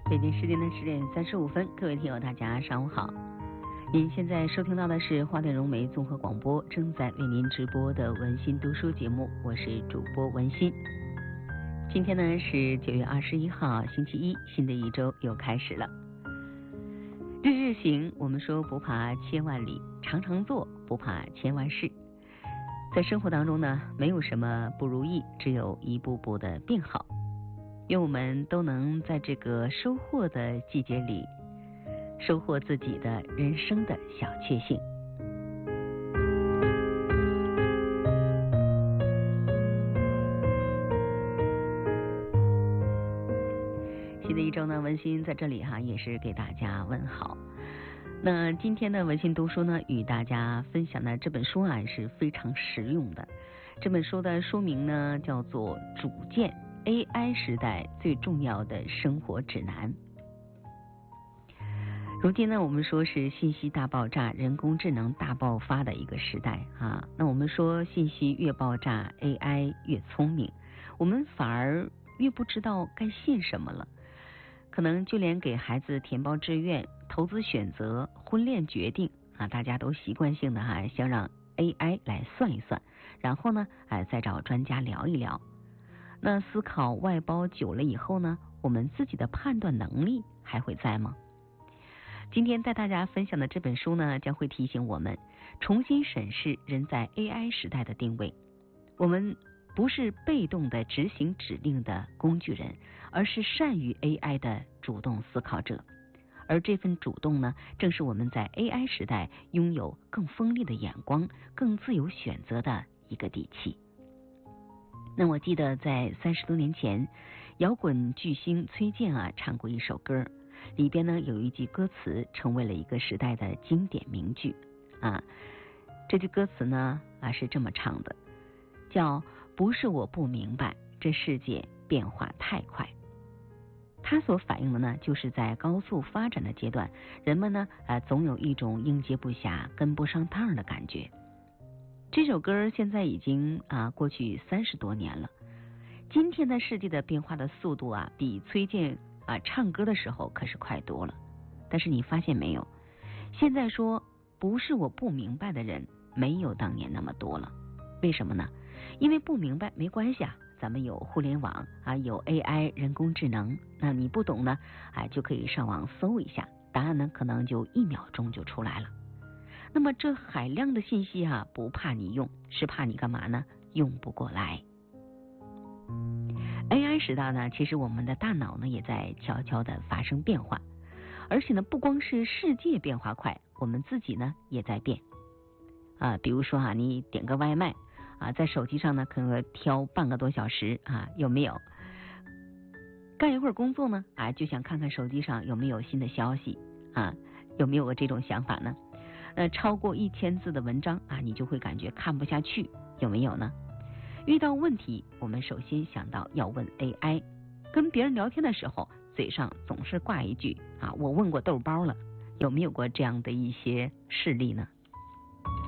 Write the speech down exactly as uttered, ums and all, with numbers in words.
北京时间的十点三十五分，各位听友大家上午好。您现在收听到的是花店融媒综合广播正在为您直播的文心读书节目，我是主播文心。今天呢是九月二十一号星期一，新的一周又开始了。日日行，我们说不怕千万里，常常做不怕千万事。在生活当中呢，没有什么不如意，只有一步步的变好。愿我们都能在这个收获的季节里，收获自己的人生的小确幸。新的一周呢，文心在这里哈也是给大家问好。那今天的文心读书呢，与大家分享的这本书啊是非常实用的。这本书的书名呢叫做《主见：A I 时代最重要的生活指南》。如今呢，我们说是信息大爆炸、人工智能大爆发的一个时代啊。那我们说信息越爆炸 ，A I 越聪明，我们反而越不知道该信什么了。可能就连给孩子填报志愿、投资选择、婚恋决定啊，大家都习惯性的哈、啊，想让 A I 来算一算，然后呢，哎、啊，再找专家聊一聊。那思考外包久了以后呢，我们自己的判断能力还会在吗？今天带大家分享的这本书呢，将会提醒我们重新审视人在 A I 时代的定位。我们不是被动的执行指令的工具人，而是善于 A I 的主动思考者。而这份主动呢，正是我们在 A I 时代拥有更锋利的眼光、更自由选择的一个底气。那我记得在三十多年前，摇滚巨星崔健啊唱过一首歌，里边呢有一句歌词成为了一个时代的经典名句啊。这句歌词呢啊是这么唱的，叫不是我不明白，这世界变化太快。它所反映的呢，就是在高速发展的阶段，人们呢啊总有一种应接不暇、跟不上趟的感觉。这首歌现在已经啊过去三十多年了，今天的世界的变化的速度啊，比崔健啊唱歌的时候可是快多了。但是你发现没有，现在说不是我不明白的人没有当年那么多了。为什么呢？因为不明白没关系啊，咱们有互联网啊，有 A I 人工智能，那你不懂呢，哎就可以上网搜一下，答案呢可能就一秒钟就出来了。那么这海量的信息啊，不怕你用，是怕你干嘛呢？用不过来。A I 时代呢，其实我们的大脑呢也在悄悄的发生变化，而且呢，不光是世界变化快，我们自己呢也在变啊。比如说啊，你点个外卖啊，在手机上呢可能挑半个多小时啊，有没有？干一会儿工作呢，啊，就想看看手机上有没有新的消息啊，有没有个这种想法呢？那超过一千字的文章啊，你就会感觉看不下去，有没有呢？遇到问题，我们首先想到要问 A I。跟别人聊天的时候，嘴上总是挂一句啊，我问过豆包了，有没有过这样的一些事例呢？